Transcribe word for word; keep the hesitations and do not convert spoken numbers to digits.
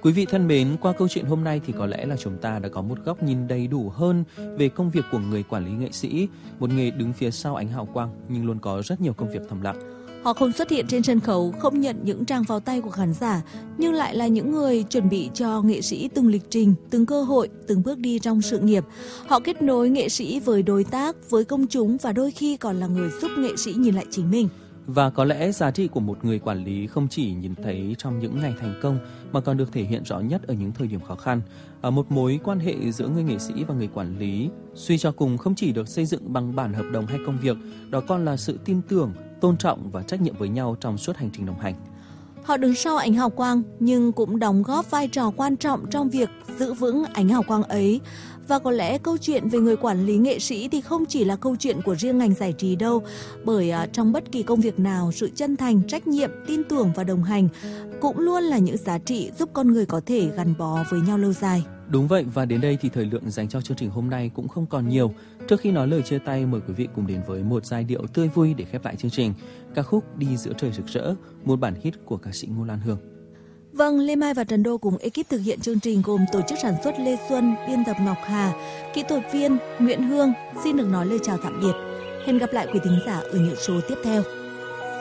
Quý vị thân mến, qua câu chuyện hôm nay thì có lẽ là chúng ta đã có một góc nhìn đầy đủ hơn về công việc của người quản lý nghệ sĩ, một nghề đứng phía sau ánh hào quang nhưng luôn có rất nhiều công việc thầm lặng. Họ không xuất hiện trên sân khấu, không nhận những tràng pháo tay của khán giả, nhưng lại là những người chuẩn bị cho nghệ sĩ từng lịch trình, từng cơ hội, từng bước đi trong sự nghiệp. Họ kết nối nghệ sĩ với đối tác, với công chúng và đôi khi còn là người giúp nghệ sĩ nhìn lại chính mình. Và có lẽ giá trị của một người quản lý không chỉ nhìn thấy trong những ngày thành công mà còn được thể hiện rõ nhất ở những thời điểm khó khăn. Ở một mối quan hệ giữa người nghệ sĩ và người quản lý, suy cho cùng không chỉ được xây dựng bằng bản hợp đồng hay công việc, đó còn là sự tin tưởng, tôn trọng và trách nhiệm với nhau trong suốt hành trình đồng hành. Họ đứng sau ánh hào quang nhưng cũng đóng góp vai trò quan trọng trong việc giữ vững ánh hào quang ấy. Và có lẽ câu chuyện về người quản lý nghệ sĩ thì không chỉ là câu chuyện của riêng ngành giải trí đâu, bởi à, trong bất kỳ công việc nào, sự chân thành, trách nhiệm, tin tưởng và đồng hành cũng luôn là những giá trị giúp con người có thể gắn bó với nhau lâu dài. Đúng vậy, và đến đây thì thời lượng dành cho chương trình hôm nay cũng không còn nhiều. Trước khi nói lời chia tay, mời quý vị cùng đến với một giai điệu tươi vui để khép lại chương trình. Ca khúc Đi giữa trời rực rỡ, một bản hit của ca sĩ Ngô Lan Hương. Vâng, Lê Mai và Trần Đô cùng ekip thực hiện chương trình gồm tổ chức sản xuất Lê Xuân, biên tập Ngọc Hà, kỹ thuật viên Nguyễn Hương xin được nói lời chào tạm biệt. Hẹn gặp lại quý thính giả ở những số tiếp theo.